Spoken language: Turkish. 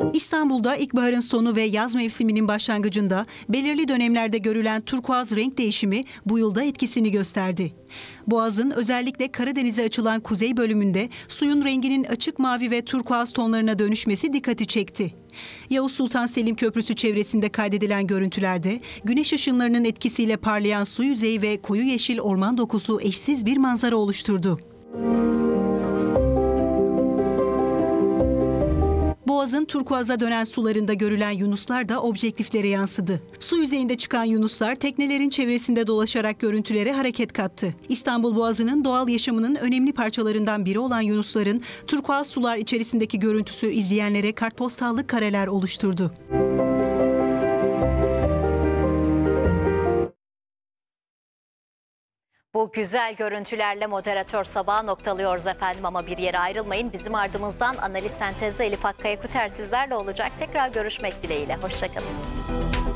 İstanbul'da ilkbaharın sonu ve yaz mevsiminin başlangıcında belirli dönemlerde görülen turkuaz renk değişimi bu yılda etkisini gösterdi. Boğaz'ın özellikle Karadeniz'e açılan kuzey bölümünde suyun renginin açık mavi ve turkuaz tonlarına dönüşmesi dikkati çekti. Yavuz Sultan Selim Köprüsü çevresinde kaydedilen görüntülerde güneş ışınlarının etkisiyle parlayan su yüzeyi ve koyu yeşil orman dokusu eşsiz bir manzara oluşturdu. Boğaz'ın turkuaza dönen sularında görülen yunuslar da objektiflere yansıdı. Su yüzeyinde çıkan yunuslar teknelerin çevresinde dolaşarak görüntülere hareket kattı. İstanbul Boğazı'nın doğal yaşamının önemli parçalarından biri olan yunusların turkuaz sular içerisindeki görüntüsü izleyenlere kartpostallık kareler oluşturdu. Bu güzel görüntülerle Moderatör Sabahı noktalıyoruz efendim, ama bir yere ayrılmayın. Bizim ardımızdan analiz sentezde Elif Akkaya Kuter sizlerle olacak. Tekrar görüşmek dileğiyle. Hoşçakalın.